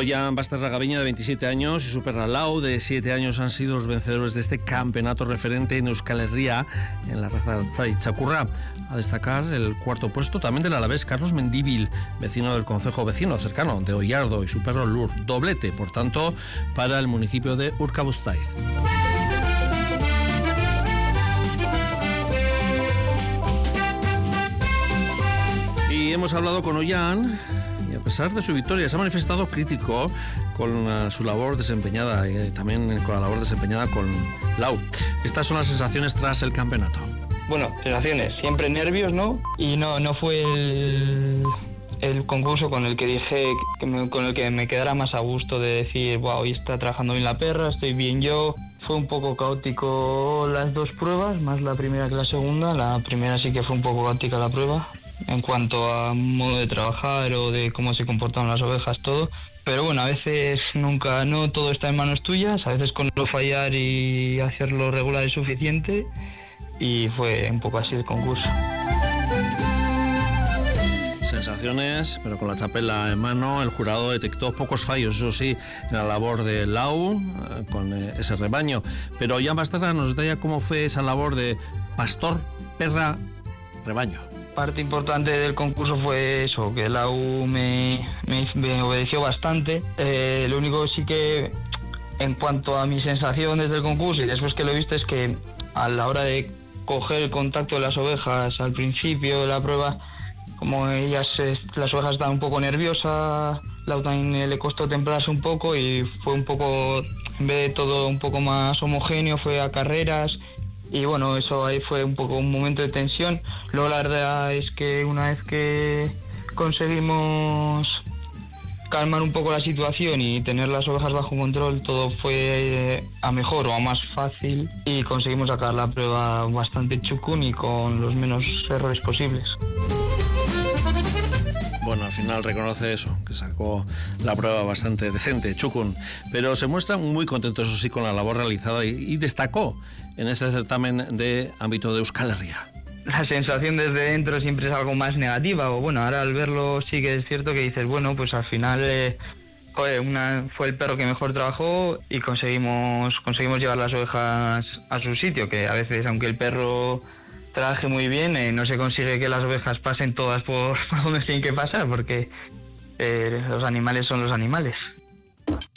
Ollán Basterra Gaviña, de 27 años, y su perra Lau, de 7 años, han sido los vencedores de este campeonato referente en Euskal Herria, en la raza Tzai Txakurra. A destacar el cuarto puesto también del alavés Carlos Mendíbil, vecino del concejo vecino cercano de Ollardo, y su perro Lur. Doblete, por tanto, para el municipio de Urkabustaiz. Y hemos hablado con Ollán, y a pesar de su victoria se ha manifestado crítico con su labor desempeñada y también con la labor desempeñada con Lau. Estas son las sensaciones tras el campeonato. Bueno, sensaciones, siempre nervios, ¿no? Y no fue el concurso con el que dije, con el que me quedara más a gusto de decir, wow, hoy está trabajando bien la perra, estoy bien yo. Fue un poco caótico las dos pruebas, más la primera que la segunda. La primera sí que fue un poco caótica la prueba, en cuanto a modo de trabajar o de cómo se comportaban las ovejas, todo. Pero bueno, a veces no todo está en manos tuyas, a veces con no fallar y hacerlo regular es suficiente, y fue un poco así el concurso. Sensaciones, pero con la chapela en mano. El jurado detectó pocos fallos, eso sí, en la labor de Lau con ese rebaño. Pero Ollán Basterra nos detalla cómo fue esa labor de pastor, perra, rebaño. Parte importante del concurso fue eso, que Lau me obedeció bastante. Lo único sí que, en cuanto a mi sensación desde el concurso y después que lo he visto, es que a la hora de coger el contacto de las ovejas al principio de la prueba, como las ovejas estaban un poco nerviosas, Lau también le costó templarse un poco y fue un poco, en vez de todo un poco más homogéneo, fue a carreras. Y bueno, eso ahí fue un poco un momento de tensión. Luego la verdad es que una vez que conseguimos calmar un poco la situación y tener las ovejas bajo control, todo fue a mejor o a más fácil, y conseguimos sacar la prueba bastante chukun y con los menos errores posibles. Bueno, al final reconoce eso, que sacó la prueba bastante decente, chukun, pero se muestra muy contento, eso sí, con la labor realizada y destacó en este certamen de ámbito de Euskal Herria. La sensación desde dentro siempre es algo más negativa, o bueno, ahora al verlo sí que es cierto que dices, bueno, pues al final fue el perro que mejor trabajó y conseguimos llevar las ovejas a su sitio, que a veces, aunque el perro trabaje muy bien, no se consigue que las ovejas pasen todas por donde tienen que pasar, porque los animales son los animales.